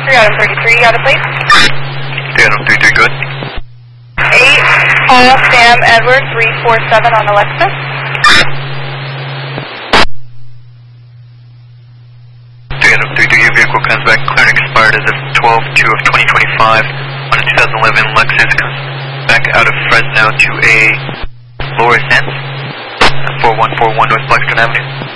3 out of 33, out of place. 3 out of 33, good. 8, Paul Sam Edward 347 on Alexa. 3 out of 33, your vehicle comes back clear and expired as of 12/2 of 2025 on a 2011 Lexus. Comes back out of Fresno to a Lower Sense, 4141 North Blackstone Avenue.